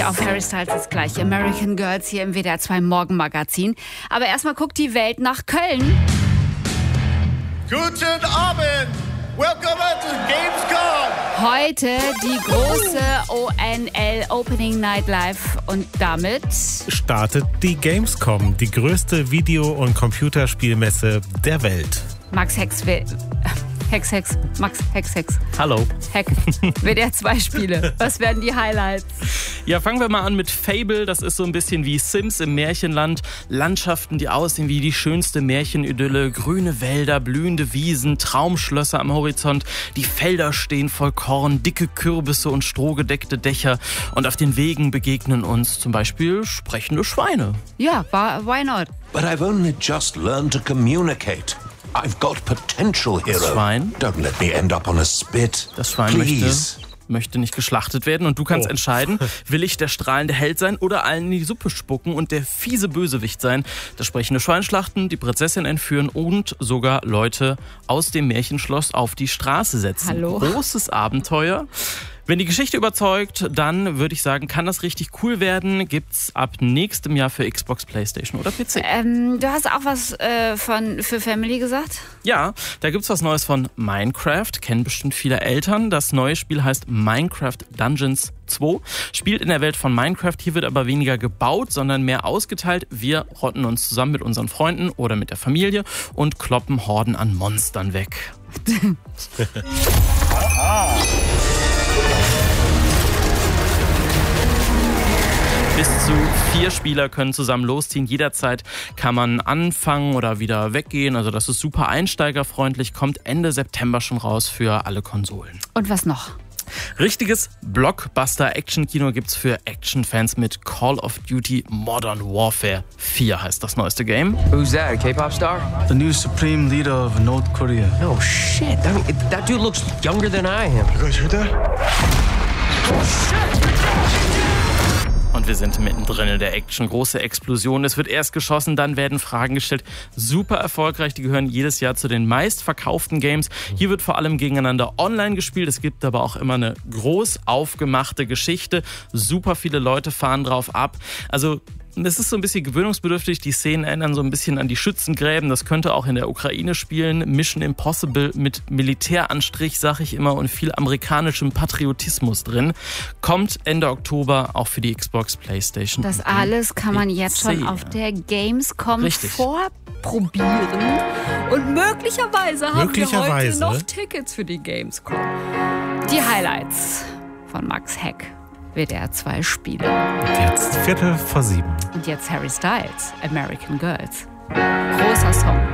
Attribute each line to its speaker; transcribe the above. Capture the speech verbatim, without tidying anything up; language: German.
Speaker 1: Auf Harry Styles ist gleich American Girls hier im W D R zwei Morgenmagazin. Aber erstmal guckt die Welt nach Köln.
Speaker 2: Guten Abend! Welcome to Gamescom!
Speaker 1: Heute die große O N L Opening Night Live und damit
Speaker 3: startet die Gamescom, die größte Video- und Computerspielmesse der Welt.
Speaker 1: Max Hex will... Hex, Hex, Max, Hex, Hex.
Speaker 3: Hallo.
Speaker 1: Heck. W D R zwei Spiele. Was werden die Highlights?
Speaker 4: Ja, fangen wir mal an mit Fable. Das ist so ein bisschen wie Sims im Märchenland. Landschaften, die aussehen wie die schönste Märchenidylle. Grüne Wälder, blühende Wiesen, Traumschlösser am Horizont. Die Felder stehen voll Korn, dicke Kürbisse und strohgedeckte Dächer. Und auf den Wegen begegnen uns zum Beispiel sprechende Schweine.
Speaker 1: Ja, why not?
Speaker 5: But I've only just learned to communicate. I've got potential, hero.
Speaker 4: Das Schwein,
Speaker 5: Don't let me end up on a spit.
Speaker 4: das Schwein möchte,
Speaker 5: Please.
Speaker 4: möchte nicht geschlachtet werden. Und du kannst
Speaker 3: Oh.
Speaker 4: entscheiden, will ich der strahlende Held sein oder allen in die Suppe spucken und der fiese Bösewicht sein. Das sprechende Schwein schlachten, die Prinzessin entführen und sogar Leute aus dem Märchenschloss auf die Straße setzen.
Speaker 1: Hallo?
Speaker 4: Großes Abenteuer. Wenn die Geschichte überzeugt, dann würde ich sagen, kann das richtig cool werden. Gibt's ab nächstem Jahr für Xbox, PlayStation oder P C.
Speaker 1: Ähm, du hast auch was äh, von, für Family gesagt?
Speaker 4: Ja, da gibt's was Neues von Minecraft, kennen bestimmt viele Eltern. Das neue Spiel heißt Minecraft Dungeons zwei, spielt in der Welt von Minecraft. Hier wird aber weniger gebaut, sondern mehr ausgeteilt. Wir rotten uns zusammen mit unseren Freunden oder mit der Familie und kloppen Horden an Monstern weg. Bis zu vier Spieler können zusammen losziehen. Jederzeit kann man anfangen oder wieder weggehen. Also das ist super einsteigerfreundlich. Kommt Ende September schon raus für alle Konsolen.
Speaker 1: Und was noch?
Speaker 4: Richtiges Blockbuster-Action-Kino gibt's für Action-Fans mit Call of Duty Modern Warfare vier heißt das neueste Game.
Speaker 6: Who's that, a K-pop star?
Speaker 7: The new supreme leader of North Korea.
Speaker 6: No shit. I mean, that dude looks younger than I am.
Speaker 2: You guys heard that?
Speaker 4: Und wir sind mittendrin in der Action. Große Explosion. Es wird erst geschossen, dann werden Fragen gestellt. Super erfolgreich. Die gehören jedes Jahr zu den meistverkauften Games. Hier wird vor allem gegeneinander online gespielt. Es gibt aber auch immer eine groß aufgemachte Geschichte. Super viele Leute fahren drauf ab. Also es ist so ein bisschen gewöhnungsbedürftig. Die Szenen erinnern so ein bisschen an die Schützengräben. Das könnte auch in der Ukraine spielen. Mission Impossible mit Militäranstrich, sag ich immer, und viel amerikanischem Patriotismus drin. Kommt Ende Oktober auch für die Xbox, PlayStation.
Speaker 1: Das
Speaker 4: und
Speaker 1: alles kann man jetzt schon
Speaker 4: P C.
Speaker 1: auf der Gamescom
Speaker 4: Richtig.
Speaker 1: vorprobieren. Und möglicherweise haben
Speaker 3: Möglicherweise.
Speaker 1: wir heute noch Tickets für die Gamescom. Die Highlights von Max Heck. W D R zwei Spiele.
Speaker 3: Und jetzt Viertel vor sieben.
Speaker 1: Und jetzt Harry Styles, American Girls. Großer Song.